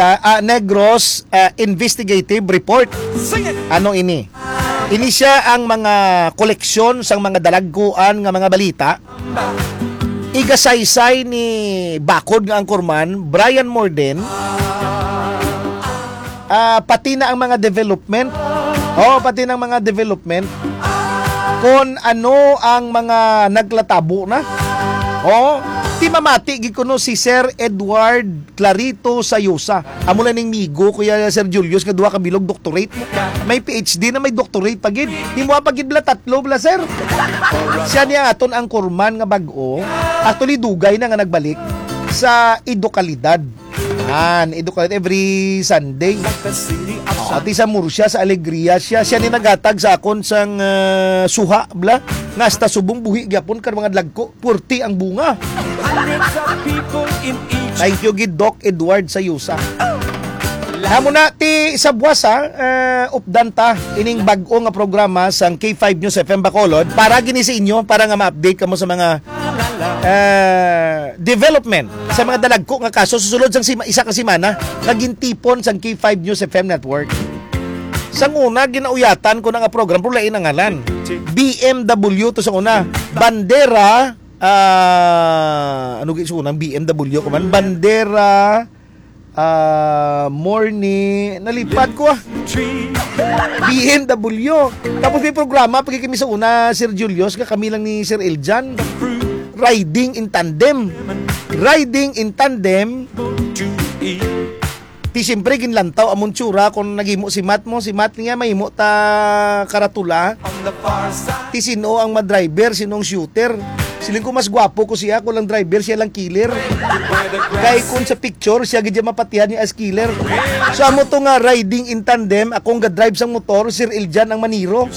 Investigative Report. Ano ini? Ini siya ang mga koleksyon sang mga dalagkuan nga mga balita. Igasaysay ni bakod nga angkorman Brian Morden. Pati na ang mga development. Pati na ang mga development. Kung ano ang mga naglatabo na. Ti mamati gikuno si Sir Edward Clarito Sayusa. Amo na ning migo kuya Sir Julius nga duha ka bilog doctorate. May PhD na may doctorate pagid. Himo pagid bla tatlo bla sir. Siya niya aton ang kurman nga bag-o. Actually dugay na nga nagbalik sa edukalidad. Edukalidad every Sunday. Ati sa Murcia sa Alegria siya ni nagatag sa akon sang suha bla nga hasta subong buhi gyapon kan mga dagko purti ang bunga. Thank you gid Doc Edward Sayusa. Hamo na ti sa buwas updan ta ining bag-o nga programa sang K5 News FM Bacolod para gini sa inyo para nga ma-update kamo sa mga development sa mga dalagko nga kaso susulod sang isa ka semana nagintipon sang K5 News FM Network. Sang una ginauyatan ko na nga program pero lain ang ngalan. BMW to sang una. Bandera ano gi sunang BMW ko man Bandera morning nalipad ko BMW. Tapos may programa pag kami sa una Sir Julius kami lang ni Sir Eljan riding in tandem ti siyempre ginlantaw amon tsura kung nagimo si Matt nga mahimo ta karatula ti sino ang madriver sino ang shooter siling ko mas gwapo ko siya ko lang driver siya lang killer kay kung sa picture siya gid mapatihan niya as killer so amo to nga riding in tandem akong ga-drive sang motor Sir Eljan ang maniro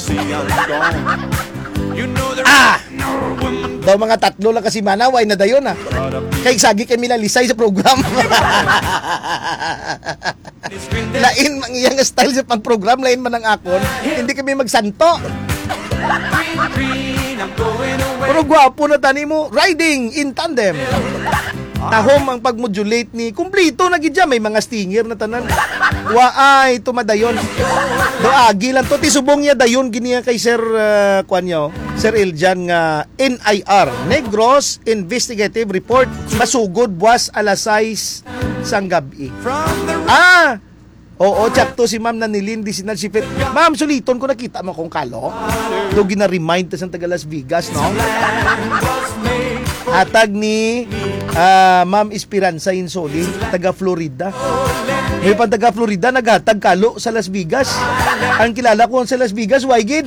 daw mga tatlo lang kasi manaway na dayon kay sagi kami lalisay sa program lain mang iyang style sa pang-program lain man ang akon hindi kami magsanto pero gwapo na tani mo riding in tandem tahom ang pagmodulate ni kumplito na gid may mga stinger na tanan waay tumadayon do agi lang to ti subong niya dayon giniya kay Sir Kwanyo Sir Eljan nga NIR Negros Investigative Report masugod buwas alas 6 sang gabi oo tsakto si Ma'am Nanilin di sinalsipit Ma'am suliton ko nakita mo kong kalo do gina-remind ta sa taga Las Vegas no hatag ni Ma'am Esperanza Insoli taga Florida. May pa taga Florida naghatag kalo sa Las Vegas. Ang kilala ko sa Las Vegas Waygid.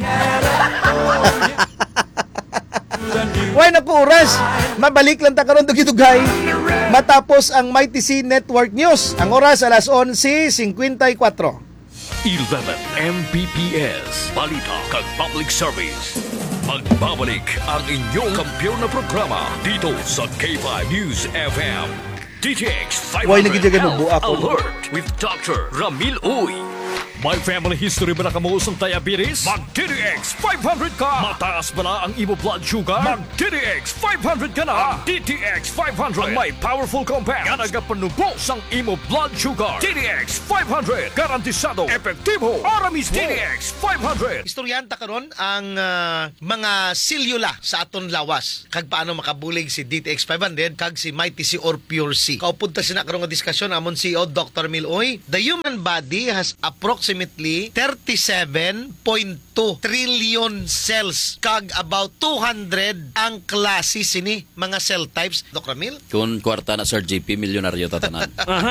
Why naku oras mabalik lang ta karon dugay matapos ang Mighty C Network News. Ang oras alas 11:54. 11 Mbps Balita kag Public Service. Magbabalik ang inyong kampiyon na programa dito sa K5 News FM. DTX 500 Why nagidyagan mo Health ako? Alert with Dr. Ramil Uy. May family history ba na kamuusong diabetes? Mag-DTX 500 ka! Mataas ba na ang imo blood sugar? Mag-DTX 500 ka na! Ang DTX 500 ang may powerful compounds nga nagapanubo sang imo blood sugar. DTX 500 garantisado, epektibo, aramis. DTX 500. Istoryanta karon ang mga silyula sa aton lawas kag paano makabulig si DTX 500 kag si Mighty C or Pure C. Kaupunta sina karon nga diskusyon amon CEO Dr. Miloy. The human body has approximately 37.2 trillion cells kag about 200 ang klase sini mga cell types. Dr. Mil? Kung kwarta na Sir JP, milyonaryo tatanan.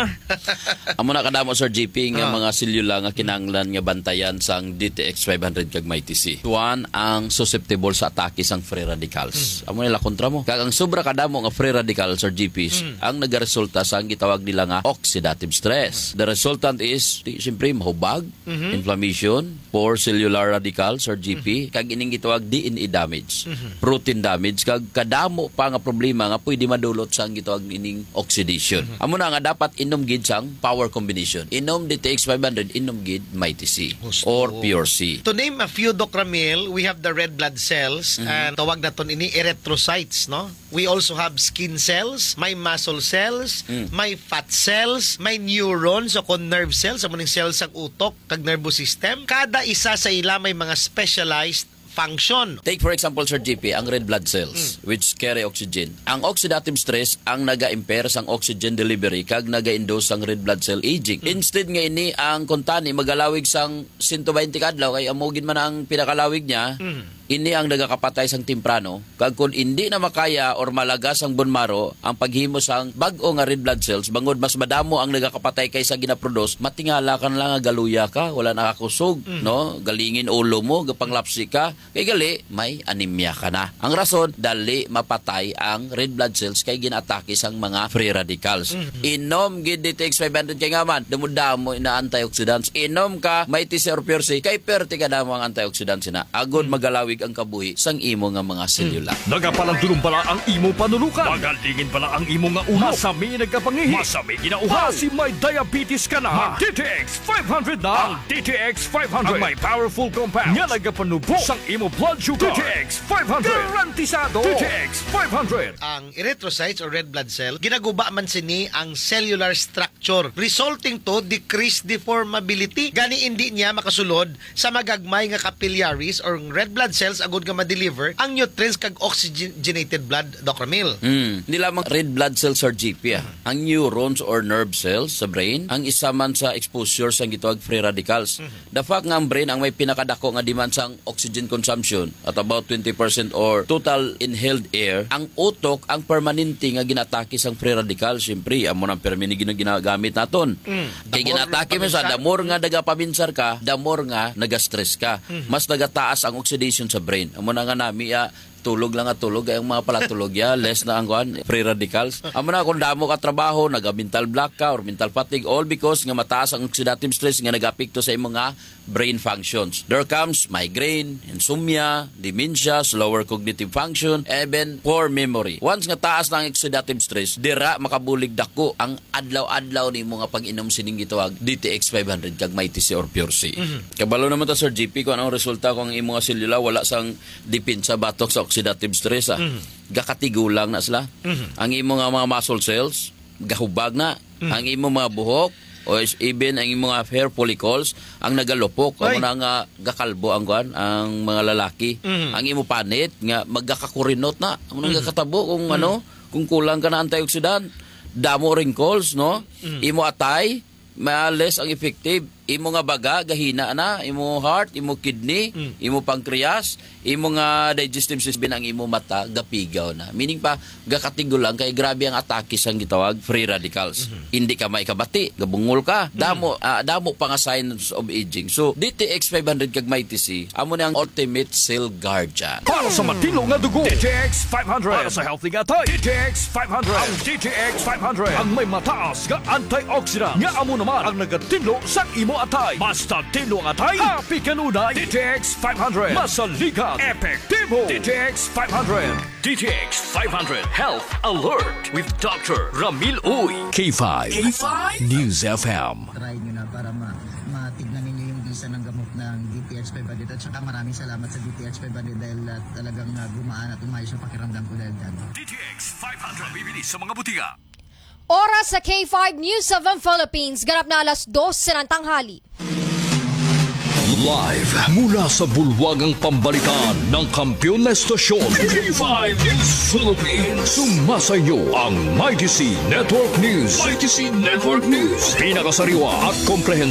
Amo na kadamo Sir JP nga mga selula nga kinahanglan nga bantayan sang DTX 500 kag Mighty C. Tuan ang susceptible sa atake sang free radicals. Amo nila kontra mo. Kag ang sobra kadamo nga free radicals Sir JPs ang nagaresulta sa ang gitawag nila nga oxidative stress. The resultant is siyempre mahubag, inflammation, poor cellular radicals Sir JP, kag ining gitawag DNA damage, protein damage, kag kadamo pa nga problema nga pwede madulot sa ang gitawag ining oxidation. Amo na nga dapat inom gid sang power combination. Inom DTX 500, inom gid Mighty C or Pure C. To name a few, Dr. Mil, we have the red blood cells and tawag naton ini erythrocytes, no? We also have skin cells, may muscle cells, may fat cells, may neurons o kon nerve cells, amo ning cells sa utok kag nervous system. Kada isa sa ila may mga specialized function. Take for example Sir JP, ang red blood cells which carry oxygen. Ang oxidative stress ang naga-impair sang oxygen delivery kag naga-induce sang red blood cell aging. Instead nga ini ang kuntani magalawig sang 120 kadlaw kay amogin man ang pinakalawig niya. Ini ang nagakapatay sang timprano. Kag kung hindi na makaya or malagas ang bone marrow ang paghimo sang bag-o nga red blood cells, bangod mas madamo ang nagakapatay kaysa ginaproduce, matingala ka na lang nga galuya ka, wala nakakusog, no? Galingin ulo mo, gapanglapsi ka, kay gali may anemia ka na. Ang rason dali mapatay ang red blood cells kay ginatake sang mga free radicals. Inom gid DTX 500 kay nga man, damo ina antioxidants. Inom ka Mighty C or Pure C kay perti ka damo ang antioxidants na. Agod magalawig ang kabuhi sang imo nga mga selula. Nagapalandulong pala ang imo panulukan. Magalingin pala ang imo nga ulo. Masami nagkapangihi. Masami ginauhaw. Si may diabetes ka na. DTX 500 na. Ang DTX 500 ang may powerful compounds nga nagapanubo sang imo blood sugar. DTX 500 garantisado. DTX 500. Ang erythrocytes or red blood cell, ginaguba man sini ang cellular structure resulting to decreased deformability. Gani hindi niya makasulod sa magagmay nga capillaries or red blood cells agud nga ma-deliver ang nutrients kag oxygenated blood, Dr. Mil. Hindi lamang red blood cells or GP. Ang neurons or nerve cells sa brain ang isa man sa exposure sa gitawag free radicals. The fact nga ang brain ang may pinakadako nga demand sang oxygen consumption at about 20% or total inhaled air, ang utok ang permanente nga ginatake sang free radicals. Siyempre, amo nang permanente ginagamit naton. Kay ginatake mo sa damor nga nagapabinsar ka, damor nga nagastress ka. Mas nagataas ang oxidation sa brain. Amo na nga nami tulog lang at tulog ay ang mga palatulog less na ang free radicals. Amo na kung damo ka trabaho, naga-mental block ka or mental fatigue, all because nga mataas ang oxidative stress nga nagapekto sa imong nga brain functions. There comes migraine, insomnia, dementia, slower cognitive function, even poor memory. Once nga taas na ang oxidative stress, dira makabulig dako ang adlaw-adlaw ni mo nga pag-inom sining gitawag DTX 500 kag Mighty C or Pure C. Kabalo naman ta Sir JP kung anong resulta kung ang imong selula wala sang depensa batok sa oxidative stress. Gakatigulang na sila. Ang imong mga muscle cells gahubag na. Ang imong mga buhok o even ang imong mga hair follicles ang nagalupok o na nga gakalbo ang mga lalaki. Ang imong panit nga magakakurinot na. Ang nagakatabo kung kung kulang ka na antioxidant. Damo wrinkles, no? Imo atay less ang effective. Imo nga baga gahina na, imo heart, imo kidney, imo pancreas, imo nga digestive system, ang imo mata gapigaw na. Meaning pa gakatigulang kay grabe ang atake sang gitawag free radicals. Hindi ka maikabati, gabungol ka. Damo pa nga signs of aging. So DTX 500 kag Mighty C amo na ang ultimate cell guardian. Para sa matino nga dugo, DTX 500. Para sa healthy nga tayo, DTX 500. Ang DTX 500 ang may mataas nga antioxidant nga amo naman ang nagatinlo sa imo atay. Basta tilo ang atay, happy kanunay. DTX 500. Masaligat, epektibo. DTX 500. DTX 500 Health Alert with Dr. Ramil Uy. K5. News FM. Try nyo na para matignan ninyo yung visa ng gamot ng DTX 500 at saka maraming salamat sa DTX 500 dahil talagang gumaan at umayos yung pakiramdam ko dahil dyan. DTX 500 bibili sa mga butika. Oras sa K5 News of the Philippines. Ganap na alas 12 ng tanghali. Live mula sa bulwagang pambalitaan ng kampiyon na estasyon. K5 News Philippines. Sumasayo ang Mighty C Network News. Mighty C Network News. Pinakasariwa at komprehensyon